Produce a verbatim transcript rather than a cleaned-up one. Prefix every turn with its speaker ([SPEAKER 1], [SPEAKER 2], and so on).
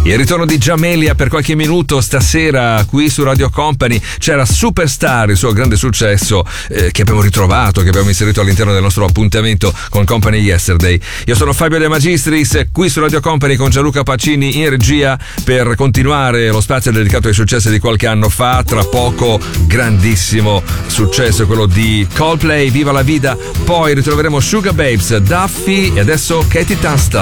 [SPEAKER 1] Il ritorno di Jamelia per qualche minuto stasera qui su Radio Company. C'era Superstar, il suo grande successo eh, che abbiamo ritrovato, che abbiamo inserito all'interno del nostro appuntamento con Company Yesterday. Io sono Fabio De Magistris, qui su Radio Company con Gianluca Pacini in regia per continuare lo spazio dedicato ai successi di qualche anno fa. Tra poco grandissimo successo, quello di Coldplay, Viva la Vida. Poi ritroveremo Sugar Babes, Duffy e adesso Katie Tunstall.